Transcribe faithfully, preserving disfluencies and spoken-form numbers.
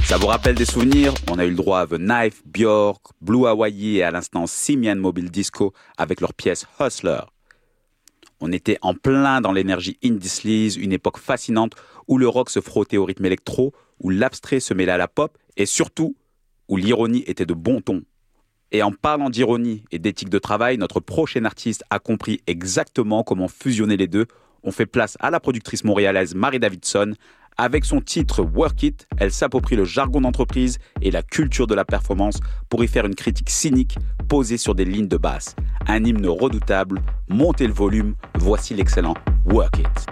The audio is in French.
Ça vous rappelle des souvenirs? On a eu le droit à The Knife, Björk, Blue Hawaii et à l'instant Simian Mobile Disco avec leur pièce Hustler. On était en plein dans l'énergie indie sleaze, une époque fascinante où le rock se frottait au rythme électro, où l'abstrait se mêlait à la pop et surtout où l'ironie était de bon ton. Et en parlant d'ironie et d'éthique de travail, notre prochain artiste a compris exactement comment fusionner les deux. On fait place à la productrice montréalaise Marie Davidson. Avec son titre Work It, elle s'approprie le jargon d'entreprise et la culture de la performance pour y faire une critique cynique posée sur des lignes de basse. Un hymne redoutable, montez le volume, voici l'excellent Work It.